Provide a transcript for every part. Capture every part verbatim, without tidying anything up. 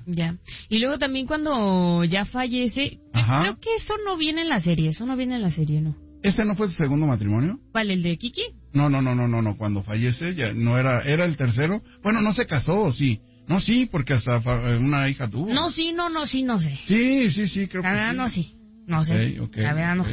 Ya. Y luego también cuando ya fallece, Ajá. creo que eso no viene en la serie, eso no viene en la serie, ¿no? ¿Ese no fue su segundo matrimonio? ¿Cuál, el de Kiki? No, no, no, no, no, no. Cuando fallece ya no era, era el tercero. Bueno, no se casó, sí. No, sí, porque hasta fa- una hija tuvo. No, sí, no, no, sí, no sé. Sí, sí, sí, creo La que verdad sí. no, sí. No sé. Ok, ok, la verdad no. ok.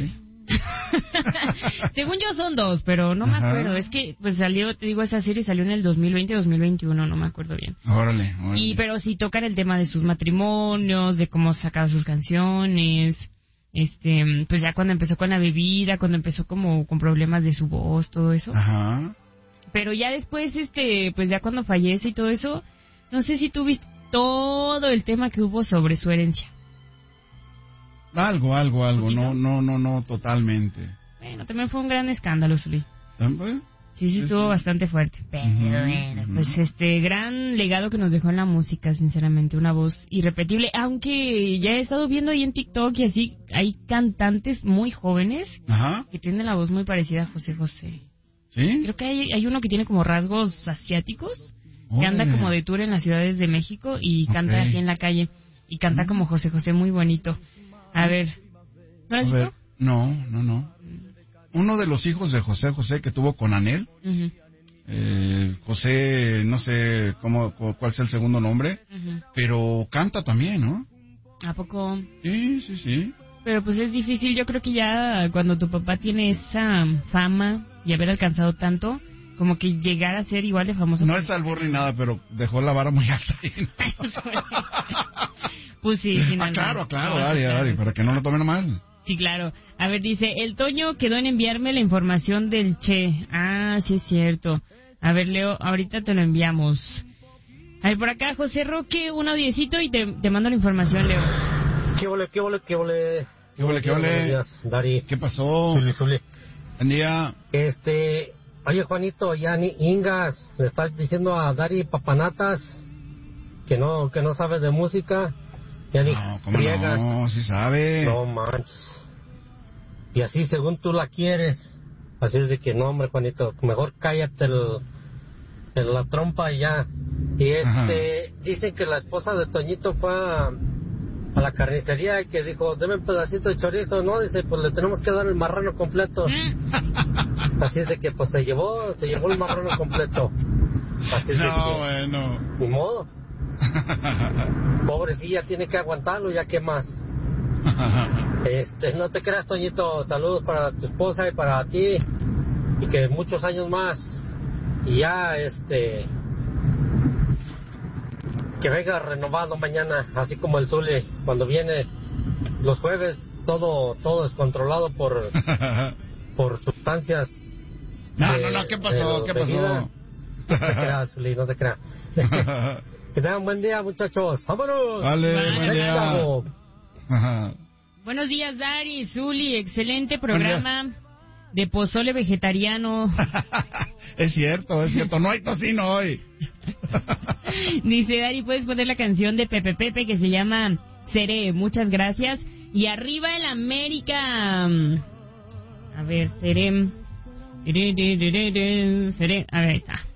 Según yo son dos, pero no me Ajá. acuerdo. Es que pues salió, te digo, esa serie salió en el dos mil veinte, dos mil veintiuno, no me acuerdo bien. Órale, órale. Y pero sí tocan el tema de sus matrimonios, de cómo sacaba sus canciones, este, pues ya cuando empezó con la bebida, cuando empezó como con problemas de su voz, todo eso. Ajá. Pero ya después, este, pues ya cuando fallece y todo eso, no sé si tú viste todo el tema que hubo sobre su herencia. Algo, algo, algo. ¿Poquito? No, no, no, no, totalmente. Bueno, también fue un gran escándalo, Zuli. ¿También? Sí, sí, Sí, estuvo sí. bastante fuerte. Pero Ujú, bueno, ujú. pues este gran legado que nos dejó en la música, sinceramente, una voz irrepetible. Aunque ya he estado viendo ahí en TikTok y así, hay cantantes muy jóvenes Ajá. que tienen la voz muy parecida a José José. ¿Sí? Creo que hay, hay uno que tiene como rasgos asiáticos, que anda Órale. como de tour en las ciudades de México y canta Ok. así en la calle. Y canta como José José, muy bonito. A ver, ¿no lo A has ver, visto? no, no, no. Uno de los hijos de José José que tuvo con Anel, Ujú, eh, José, no sé cómo, cu- cuál es el segundo nombre, ujú. pero canta también, ¿no? ¿A poco? Sí, sí, sí. Pero pues es difícil, yo creo que ya cuando tu papá tiene esa fama y haber alcanzado tanto, como que llegar a ser igual de famoso. No es albur ni nada, pero dejó la vara muy alta. ahí, ¿no? Pues sí, sí, no, Ah, no. claro, claro, No, Ari, claro. Ari, para que no lo tomen mal. Sí, claro. A ver, dice, el Toño quedó en enviarme la información del Che. Ah, sí es cierto. A ver, Leo, ahorita te lo enviamos. A ver, por acá, José Roque, un audiecito y te, te mando la información, Leo. ¿Qué ole, qué ole, qué ole? ¿Qué ole, qué Buenos ole? días, Dari. ¿Qué pasó? Zuli, Zuli. Buen día. Este, oye, Juanito, ya ni Ingas, le estás diciendo a Dari Papanatas que no, que no sabe de música. Ya ni No, ¿cómo friegas. no? Sí sabe. No manches. Y así según tú la quieres. Así es de que no, hombre, Juanito, mejor cállate el, el- la trompa y ya. Y este, dicen que la esposa de Toñito fue a, a la carnicería y que dijo, deme un pedacito de chorizo, ¿no? Dice, pues le tenemos que dar el marrano completo. Así es de que pues se llevó, se llevó el marrano completo. Así es de No, que, bueno. ni modo. Pobrecilla, tiene que aguantarlo, ya que más. Este, no te creas, Toñito, saludos para tu esposa y para ti, y que muchos años más, y ya, este, que venga renovado mañana, así como el Zuli, cuando viene los jueves, todo, todo descontrolado por, por sustancias. No, de- no, no, ¿qué de pasó? ¿Qué bebida. pasó? No se crea, Zuli, no se crea. Que tengan buen día, muchachos. ¡Vámonos! Vale, Vale, buen día. Chicago. Ajá. Buenos días, Dari, Zuli, excelente programa de pozole vegetariano. Es cierto, es cierto. No hay tocino hoy. Dice, Dari, ¿puedes poner la canción de Pepe Pepe que se llama Seré? Muchas gracias. Y arriba el América. A ver, Seré. Seré. A ver, ahí está.